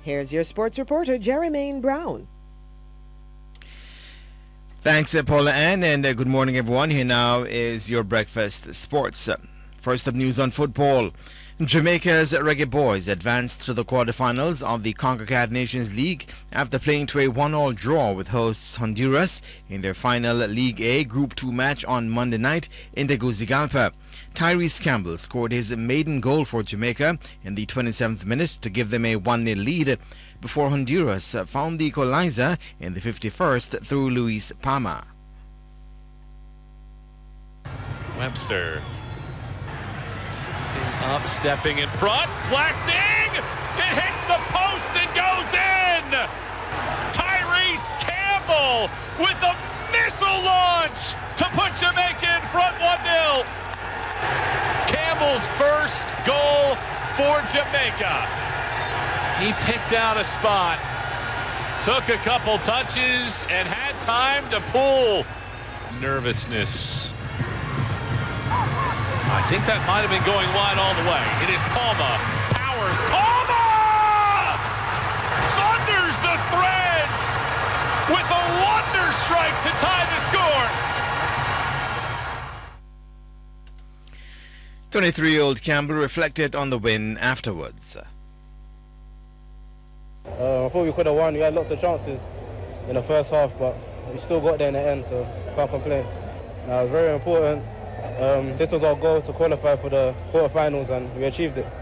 Here's your sports reporter, Jermaine Brown. Thanks, Paula Ann, and good morning, everyone. Here now is your breakfast sports. First up, news on football. Jamaica's Reggae Boys advanced to the quarterfinals of the CONCACAF Nations League after playing to a 1-1 draw with hosts Honduras in their final League A Group 2 match on Monday night in Tegucigalpa. Tyrese Campbell scored his maiden goal for Jamaica in the 27th minute to give them a 1-0 lead before Honduras found the equalizer in the 51st through Luis Palma. Webster stepping up, stepping in front, blasting! It hits the post and goes in! Tyrese Campbell with a missile launch to put Jamaica in front 1-0. Campbell's first goal for Jamaica. He picked out a spot, took a couple touches, and had time to pull. Nervousness. I think that might have been going wide all the way. It is Palma. Powers. Palma! Thunders the threads with a wonder strike to tie the score. 23-year-old Campbell reflected on the win afterwards. I thought we could have won. We had lots of chances in the first half, but we still got there in the end, so can't complain. Very important. This was our goal to qualify for the quarterfinals, and we achieved it.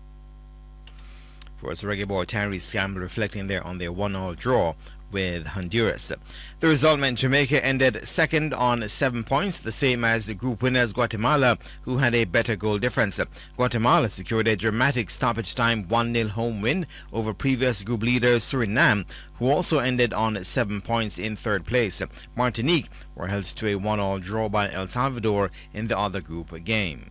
For us, Reggae Boy Tyrese Campbell reflecting there on their 1-1 draw with Honduras. The result meant Jamaica ended second on 7 points, the same as group winners Guatemala, who had a better goal difference. Guatemala secured a dramatic stoppage time 1-0 home win over previous group leader Suriname, who also ended on 7 points in third place. Martinique were held to a 1-1 draw by El Salvador in the other group game.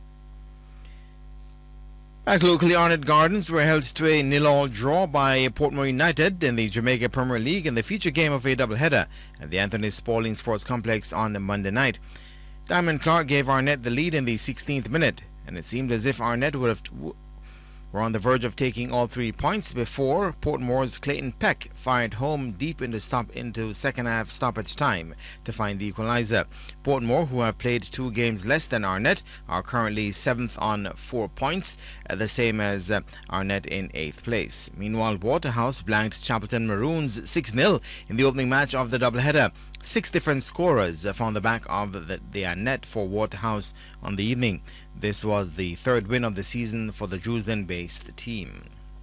Back locally, Arnott Gardens were held to a 0-0 draw by Portmore United in the Jamaica Premier League in the feature game of a doubleheader at the Anthony Spaulding Sports Complex on Monday night. Diamond Clark gave Arnett the lead in the 16th minute, and it seemed as if Arnett were on the verge of taking all 3 points before Portmore's Clayton Peck fired home deep into second half stoppage time to find the equalizer. Portmore, who have played 2 games less than Arnett, are currently 7th on 4 points, the same as Arnett in 8th place. Meanwhile, Waterhouse blanked Chapelton Maroons 6-0 in the opening match of the doubleheader. 6 different scorers found the back of the net for Waterhouse on the evening. This was the 3rd win of the season for the Drewsden-based team.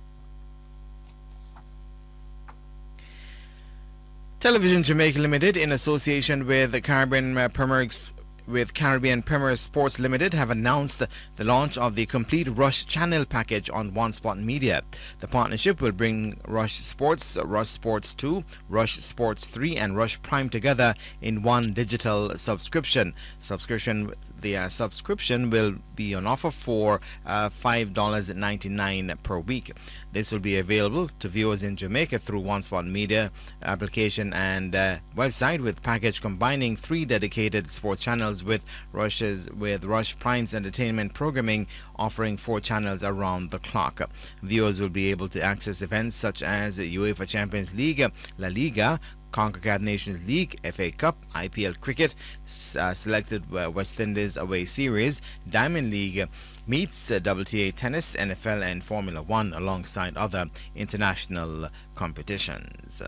Television Jamaica Limited, in association with Caribbean Premier Sports Limited, have announced the launch of the complete Rush channel package on One Spot Media. The partnership will bring Rush Sports, Rush Sports 2, Rush Sports 3 and Rush Prime together in one digital subscription. The subscription will be on offer for $5.99 per week. This will be available to viewers in Jamaica through One Spot Media application and website, with package combining 3 dedicated sports channels with Rush Prime's entertainment programming, offering 4 channels around the clock. Viewers will be able to access events such as UEFA Champions League, La CONCACAF Nations League, FA Cup, IPL Cricket, selected West Indies away series, Diamond League meets, WTA Tennis, NFL and Formula 1, alongside other international competitions.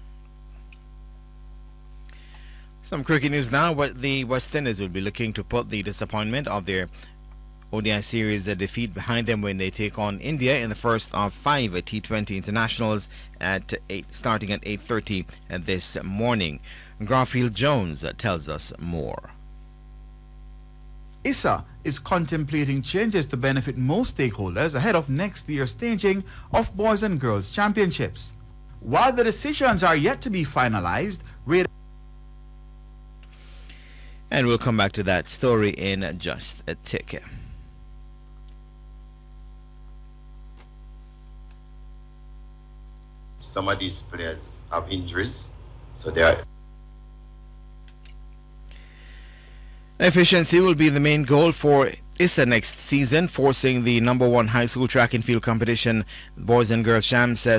Some cricket news now. The West Indies will be looking to put the disappointment of their ODI series defeat behind them when they take on India in the first of 5 T20 internationals starting at 8:30 this morning. Garfield Jones tells us more. ISA is contemplating changes to benefit most stakeholders ahead of next year's staging of Boys and Girls Championships. While the decisions are yet to be finalized, and we'll come back to that story in just a tick. Some of these players have injuries, so they are. Efficiency will be the main goal for ISA next season, forcing the #1 high school track and field competition Boys and Girls Champs